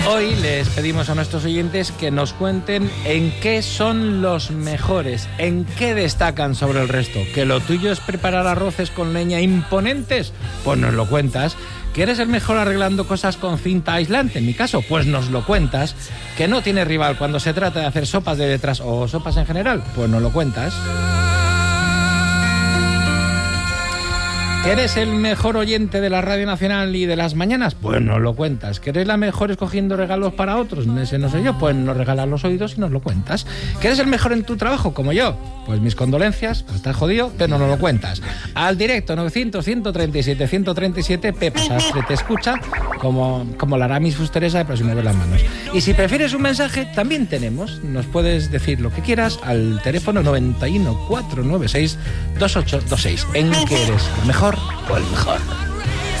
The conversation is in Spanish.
Hoy les pedimos a nuestros oyentes que nos cuenten en qué son los mejores, en qué destacan sobre el resto. ¿Que lo tuyo es preparar arroces con leña imponentes? Pues nos lo cuentas. ¿Que eres el mejor arreglando cosas con cinta aislante? En mi caso, pues nos lo cuentas. ¿Que no tienes rival cuando se trata de hacer sopas de letras o sopas en general? Pues nos lo cuentas. ¿Que eres el mejor oyente de la Radio Nacional y de las mañanas? Pues nos lo cuentas. ¿Que eres la mejor escogiendo regalos para otros? Ese no soy yo, pues nos regalas los oídos y nos lo cuentas. ¿Que eres el mejor en tu trabajo, como yo? Pues mis condolencias, pues estás jodido, pero nos lo cuentas. Al directo 900-137-137, Pepe Sastre te escucha, como la Aramis Fusteresa de Próximo de las Manos. Y si prefieres un mensaje, también tenemos. Nos puedes decir lo que quieras al teléfono 91 496 2826. ¿En qué eres el mejor o el mejor?